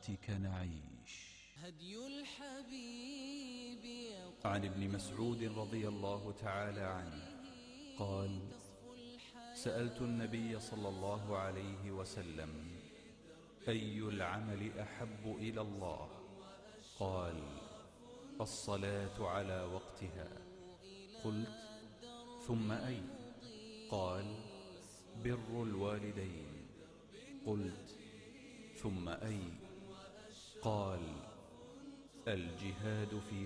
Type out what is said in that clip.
طاعتك نعيش. هدي الحبيب عن ابن مسعود رضي الله تعالى عنه قال: سألت النبي صلى الله عليه وسلم: أي العمل أحب إلى الله؟ قال: الصلاة على وقتها. قلت: ثم أي؟ قال: بر الوالدين. قلت: ثم أي؟ قال: الجهاد في